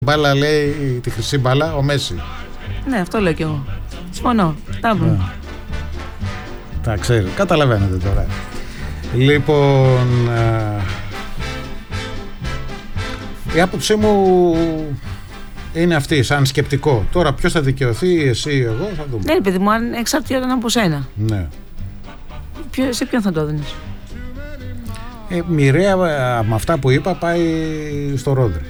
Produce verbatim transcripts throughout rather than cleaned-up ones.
Μπάλα λέει τη χρυσή μπάλα, ο Μέση. Ναι, αυτό λέω κι εγώ. Συμφωνώ. Τα βρουν. Ναι. Τα ξέρω, καταλαβαίνετε τώρα. Λοιπόν, α, η άποψή μου είναι αυτή, σαν σκεπτικό. Τώρα ποιος θα δικαιωθεί, εσύ ή εγώ, θα δούμε. Ναι, παιδί μου, αν εξαρτιόταν από σένα. Ναι. Ποιο, σε ποιον θα το δίνεις? Ε, μοιραία με αυτά που είπα πάει στο Ρόντρι.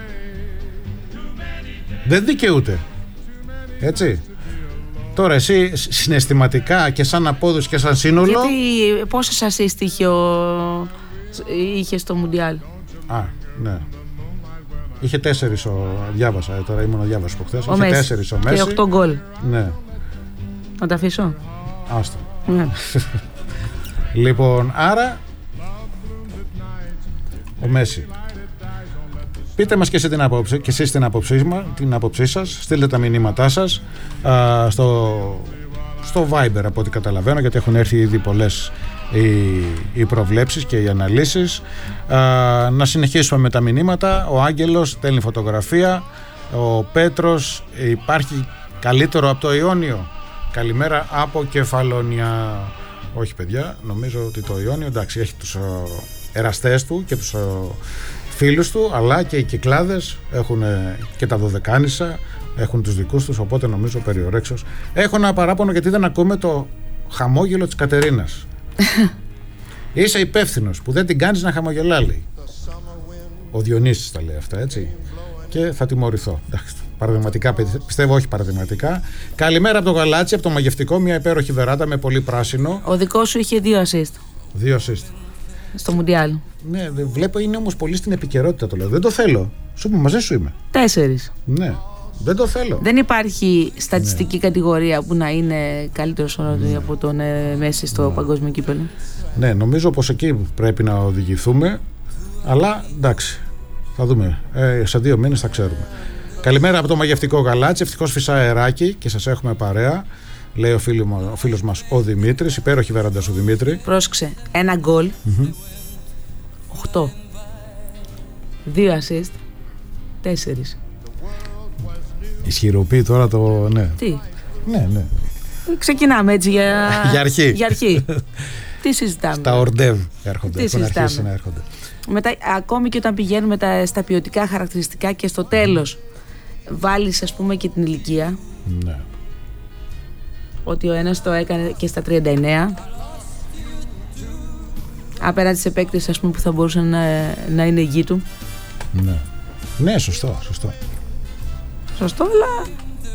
Δεν δικαιούται. Έτσι. Τώρα εσύ συναισθηματικά και σαν απόδοση και σαν σύνολο. Γιατί πόσες assist είχε, ο... είχε στο Μουντιάλ? Α, ναι. Είχε τέσσερις ο... Διάβασα, τώρα ήμουν ο διάβασος που χθες. Είχε Μέση. τέσσερις ο Μέση. Και οκτώ γκολ. Ναι. Να τα αφήσω. Άστο. Ναι. Λοιπόν, άρα ο Μέση. Πείτε μας και, εσύ την άποψη, και εσείς την άποψή, την άποψή σας. Στείλτε τα μηνύματά σας α, στο, στο Viber, από ό,τι καταλαβαίνω, γιατί έχουν έρθει ήδη πολλές οι, οι προβλέψεις και οι αναλύσεις. Α, να συνεχίσουμε με τα μηνύματα. Ο Άγγελος στέλνει φωτογραφία. Ο Πέτρος, υπάρχει καλύτερο από το Ιόνιο? Καλημέρα από Κεφαλόνια. Όχι παιδιά, νομίζω ότι το Ιόνιο, εντάξει, έχει τους εραστές του και τους φίλους του, αλλά και οι Κυκλάδες έχουν και τα Δωδεκάνησα, έχουν τους δικούς τους, οπότε νομίζω περιορέξεως. Έχω ένα παράπονο γιατί δεν ακούμε το χαμόγελο της Κατερίνας. Είσαι υπεύθυνος που δεν την κάνεις να χαμογελάει. Ο Διονύσης τα λέει αυτά, έτσι, και θα τιμωρηθώ. Εντάξει, παραδειγματικά, πιστεύω όχι παραδειγματικά. Καλημέρα από το Γαλάτσι, από το Μαγευτικό, μια υπέροχη βεράτα με πολύ πράσινο. Ο δικός σου είχε δύο assist. Δύο assist. Στο Μουντιάλ. Ναι, βλέπω είναι όμως πολύ στην επικαιρότητα, το λέω. Δεν το θέλω. Σου πούμε, μαζί σου είμαι. Τέσσερις. Ναι, δεν το θέλω. Δεν υπάρχει στατιστική ναι. κατηγορία που να είναι καλύτερος ναι. από τον ε, Μέση στο ναι. παγκόσμιο κύπελλο. Ναι, νομίζω πως εκεί πρέπει να οδηγηθούμε. Αλλά εντάξει, θα δούμε. Ε, σε δύο μήνες θα ξέρουμε. Καλημέρα από το Μαγευτικό Γαλάτσι. Ευτυχώς φυσά αεράκι και σας έχουμε παρέα. Λέει ο, φίλο, ο φίλος μας ο Δημήτρης. Υπέροχη βέραντα σου, Δημήτρη. Πρόσεξε, ένα γκολ, mm-hmm. οκτώ, δύο assist, τέσσερις. Ισχυροποιεί τώρα το ναι. Τι? Ναι, ναι. Ξεκινάμε έτσι για, για αρχή. Για αρχή. Τι συζητάμε? Στα ορντεύ έρχονται. Τι συζητάμε? Να έρχονται. Μετά, ακόμη και όταν πηγαίνουμε τα, στα ποιοτικά χαρακτηριστικά και στο τέλος βάλεις, ας πούμε, και την ηλικία. Ναι. Ότι ο ένας το έκανε και στα τριάντα εννέα, απέναντι σε παίκτες, ας πούμε, που θα μπορούσαν να, να είναι γη του. Ναι. Ναι, σωστό, σωστό. Σωστό, αλλά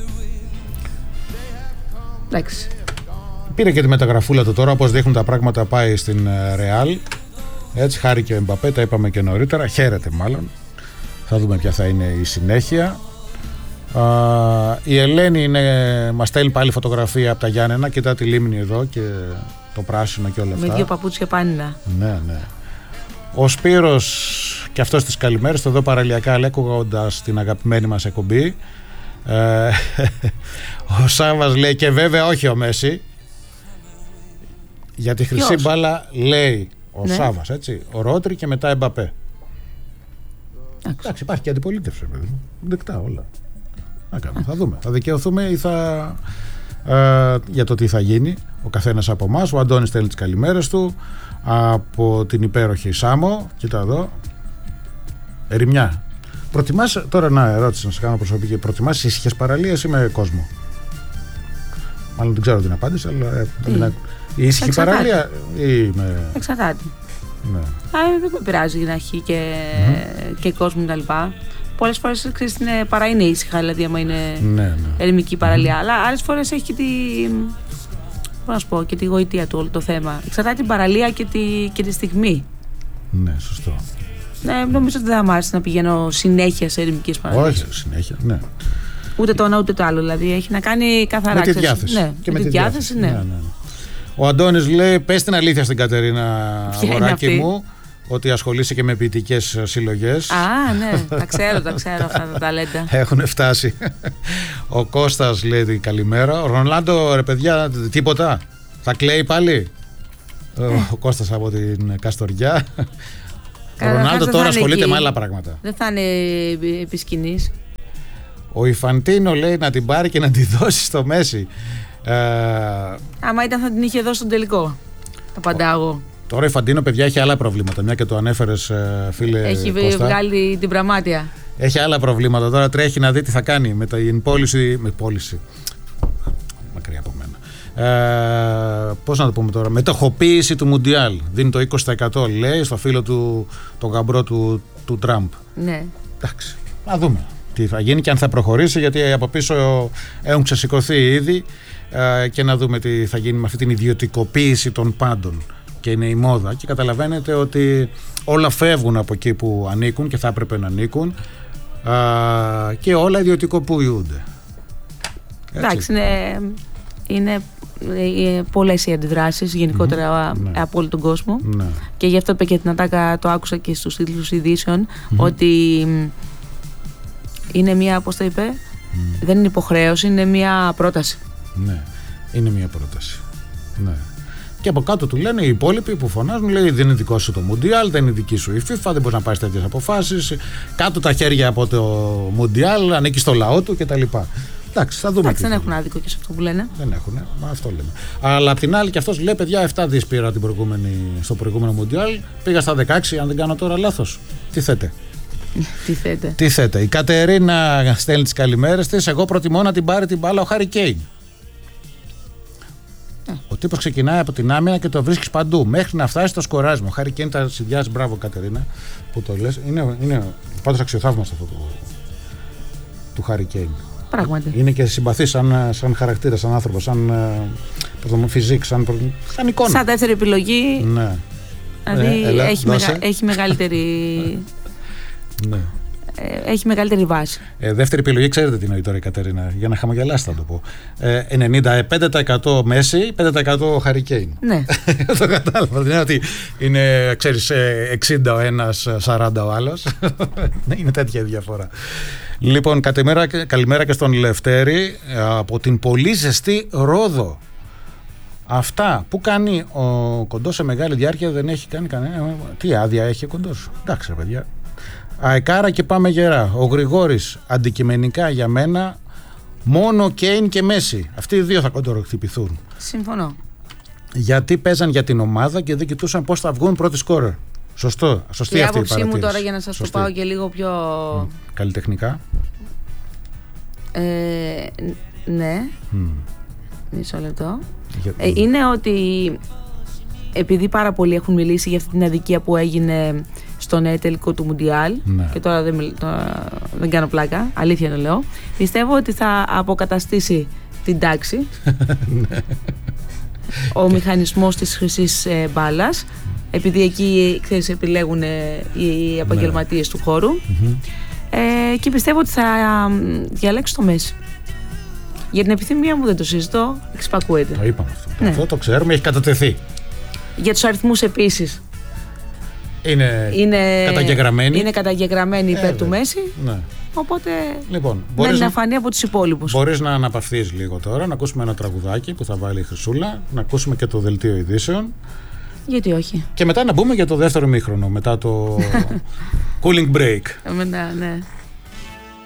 εντάξει. Πήρε και τη μεταγραφούλα του τώρα, όπως δείχνουν τα πράγματα, πάει στην Ρεάλ. Έτσι, χάρη και ο Εμπαπέ, τα είπαμε και νωρίτερα. Χαίρεται μάλλον. Θα δούμε ποια θα είναι η συνέχεια. Uh, η Ελένη είναι, μας στέλνει πάλι φωτογραφία από τα Γιάννενα. Κοιτά τη λίμνη εδώ και το πράσινο και όλα αυτά. Με δύο παπούτσια πάνινα. Ναι, ναι. Ο Σπύρος και αυτός τις καλημέρες. Το εδώ παραλιακά λέγοντας την αγαπημένη μας εκπομπή. ε, Ο Σάββας λέει και βέβαια όχι ο Μέση. Για τη χρυσή Ποιος? μπάλα λέει ο ναι. Σάββας, έτσι. Ο Ρόντρι και μετά Εμπαπέ. Εντάξει, υπάρχει και αντιπολίτευση, παιδί μου. Δεκτά όλα. Να κάνουμε, θα δούμε. Θα δικαιωθούμε ή θα. Ε, για το τι θα γίνει ο καθένας από εμάς. Ο Αντώνης στέλνει τις καλημέρες του από την υπέροχη Σάμο. Κοίτα εδώ. Ερημιά. Προτιμάς, τώρα να ερώτηση να σε κάνω προσωπική. Προτιμάς ήσυχες παραλίες ή με κόσμο? Μάλλον δεν ξέρω την απάντηση, αλλά. Ε, την... Η ήσυχη παραλία ή με. Εξαρτάται. Ναι. Α, δεν με πειράζει να έχει και, mm-hmm. και κόσμο κτλ. Πολλές φορές ξέρεις, είναι, παρά είναι ήσυχα, δηλαδή άμα είναι ναι, ναι. ερημική παραλία. Mm-hmm. Αλλά άλλες φορές έχει και τη, πώς να σου πω, και τη γοητεία του όλο το θέμα. Εξαρτάται την παραλία και τη, και τη στιγμή. Ναι, σωστό. Ναι, νομίζω ότι δεν θα μ' άρεσε να πηγαίνω συνέχεια σε ερημικές παραλίες. Όχι, συνέχεια, ναι. Ούτε το ένα ούτε το άλλο. Δηλαδή έχει να κάνει καθαρά. Με τη διάθεση. Ναι, και με, με τη διάθεση, ναι. ναι, ναι. Ο Αντώνης λέει: πες την αλήθεια στην Κατερίνα, αγοράκι μου, ότι ασχολείσαι και με ποιητικές συλλογές. Α, ναι, τα ξέρω, τα ξέρω αυτά τα ταλέντα. Έχουν φτάσει. Ο Κώστας λέει καλημέρα. Ο Ρονάλντο, ρε παιδιά, τίποτα. Θα κλαίει πάλι. Ε. Ο Κώστας από την Καστοριά. Ο Ρονάλντο τώρα ασχολείται με άλλα πράγματα. Δεν θα είναι επί σκηνής. Ο Ιφαντίνο λέει να την πάρει και να τη δώσει στο Μέση. Ε, Άμα ήταν θα την είχε δώσει στον τελικό. Το παντάγω. Τώρα η Φαντίνο, παιδιά, έχει άλλα προβλήματα. Μια και το ανέφερες, φίλε. Έχει Κώστα. βγάλει την πραμάτια. Έχει άλλα προβλήματα. Τώρα τρέχει να δει τι θα κάνει με την πώληση. Με πώληση. Μακριά από μένα. Ε, πώς να το πούμε τώρα. Μετοχοποίηση του Μουντιάλ. Δίνει το είκοσι τοις εκατό, λέει, στο φίλο του, τον γαμπρό του, του Τραμπ. Ναι. Εντάξει. Να δούμε τι θα γίνει και αν θα προχωρήσει, γιατί από πίσω έχουν ξεσηκωθεί ήδη. Ε, και να δούμε τι θα γίνει με αυτή την ιδιωτικοποίηση των πάντων. Και είναι η μόδα και καταλαβαίνετε ότι όλα φεύγουν από εκεί που ανήκουν και θα έπρεπε να ανήκουν, α, και όλα ιδιωτικοποιούνται. Εντάξει, είναι, είναι, είναι πολλές οι αντιδράσεις γενικότερα mm-hmm. από όλο τον κόσμο, ναι. Και γι' αυτό και την ατάκα το άκουσα και στους τίτλους ειδήσεων, mm-hmm. ότι είναι μια, πώς το είπε, mm. δεν είναι υποχρέωση, είναι μια πρόταση. Ναι, είναι μια πρόταση. Ναι. Και από κάτω του λένε οι υπόλοιποι που φωνάζουν, λέει δεν είναι δικό σου το Μουντιάλ, δεν είναι δική σου η FIFA, δεν μπορεί να πάρει τέτοιες αποφάσεις. Κάτω τα χέρια από το Μουντιάλ, ανήκει στο λαό του κτλ. Εντάξει, θα δούμε. Εντάξει, δεν έχουν άδικο και σε αυτό που λένε. Δεν έχουν, μα αυτό λέμε. Αλλά απ' την άλλη και αυτός λέει, παιδιά, επτά δις πήρα την προηγούμενη, στο προηγούμενο Μουντιάλ, πήγα στα δεκαέξι, αν δεν κάνω τώρα λάθος. Τι θέτε. Τι θέτε. Τι θέτε. Η Κατερίνα στέλνει τις καλημέρες της. Εγώ προτιμώ να την πάρει την μπάλα ο Χάρι Κέιν. Ο τύπος ξεκινάει από την άμυνα και το βρίσκεις παντού μέχρι να φτάσει στο σκοράρισμα. Ο Χάρι Κέιν τα συνδυάζει. Μπράβο, Κατερίνα, που το λες. Είναι, είναι πάντως αξιοθαύμαστο αυτό του, του Χάρι Κέιν. Πράγματι. Είναι και συμπαθής σαν, σαν χαρακτήρα, σαν άνθρωπο, σαν φιζικ, σαν, σαν εικόνα. Σαν δεύτερη επιλογή. Ναι. Δηλαδή ε, έλα, έχει, μεγα, έχει μεγαλύτερη. Ναι. Έχει μεγαλύτερη βάση. Ε, δεύτερη επιλογή, ξέρετε τι εννοεί τώρα η Κατερίνα, για να χαμογελάσετε θα το πω. Ε, ενενήντα πέντε τοις εκατό Μέση, πέντε τοις εκατό Χάρι Κέιν. Ναι. Το κατάλαβα. Δεν είναι ότι είναι, ξέρεις, εξήντα ο ένας, σαράντα ο άλλος. Είναι τέτοια διαφορά. Λοιπόν, καλημέρα, καλημέρα και στον Λευτέρη από την πολύ ζεστή Ρόδο. Αυτά που κάνει ο Κοντός σε μεγάλη διάρκεια δεν έχει κάνει κανένα. Τι άδεια έχει ο Κοντός. Εντάξει, παιδιά. Αεκάρα και πάμε γερά. Ο Γρηγόρης, αντικειμενικά για μένα, μόνο Κέιν και Μέση. Αυτοί οι δύο θα κοντοροχτυπηθούν. Συμφωνώ. Γιατί παίζαν για την ομάδα και δεν κοιτούσαν πώς θα βγουν πρώτοι σκόρερ. Σωστό. Σωστή η αυτή η άποψή παρατήρηση. μου τώρα, για να σας Σωστή. το πάω και λίγο πιο. Mm. Καλλιτεχνικά. Ε, ναι. Mm. Μισό λεπτό. Για... Ε, είναι ότι επειδή πάρα πολλοί έχουν μιλήσει για αυτή την αδικία που έγινε στον ε, τελικό του Μουντιάλ, ναι. Και τώρα δεν, τώρα δεν κάνω πλάκα, αλήθεια το λέω, πιστεύω ότι θα αποκαταστήσει την τάξη ο μηχανισμός της χρυσής ε, μπάλας, επειδή εκεί, ξέρεις, επιλέγουν ε, οι επαγγελματίες, ναι, του χώρου, mm-hmm. ε, και πιστεύω ότι θα ε, διαλέξει το Μέση. Για την επιθυμία μου δεν το συζητώ, εξυπακούεται. Το είπαμε αυτό. Ναι. Αυτό το ξέρουμε, έχει κατατεθεί. Για τους αριθμούς επίσης. Είναι, είναι καταγεγραμμένη. Είναι καταγεγραμμένη υπέρ ε, του Μέση. Ναι. Οπότε λοιπόν, δεν είναι αφανή από τους υπόλοιπους. Μπορείς να αναπαυθείς λίγο τώρα, να ακούσουμε ένα τραγουδάκι που θα βάλει η Χρυσούλα, να ακούσουμε και το δελτίο ειδήσεων. Γιατί όχι. Και μετά να μπούμε για το δεύτερο ημίχρονο, μετά το cooling break. Μετά, ναι.